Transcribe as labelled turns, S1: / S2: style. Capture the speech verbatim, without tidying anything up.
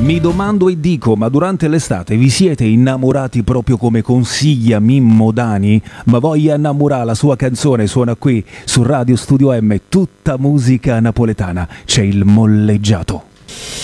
S1: Mi domando e dico, ma durante l'estate vi siete innamorati proprio come consiglia Mimmo Dani? Ma voglia innamorare, la sua canzone suona qui su Radio Studio M, tutta musica napoletana, c'è il molleggiato.